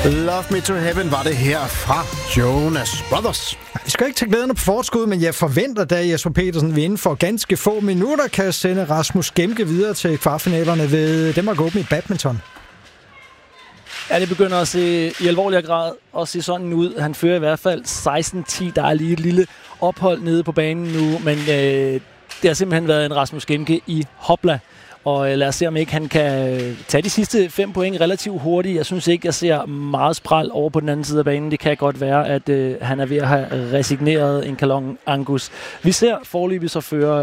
Love Me To Heaven var det her fra Jonas Brothers. Vi skal ikke tage glæderne på forskud, men jeg forventer, da Jesper Petersen vil inden for ganske få minutter kan sende Rasmus Gemke videre til kvartfinalerne ved Danmark Open i badminton. Ja, det begynder at se i alvorlig grad at se sådan ud. Han fører i hvert fald 16-10. Der er lige et lille ophold nede på banen nu, men det har simpelthen været en Rasmus Gemke i hopla. Og lad os se, om ikke han kan tage de sidste 5 point relativt hurtigt. Jeg synes ikke, jeg ser meget spræl over på den anden side af banen. Det kan godt være, at han er ved at have resigneret en Kalon Angus. Vi ser foreløbig så fører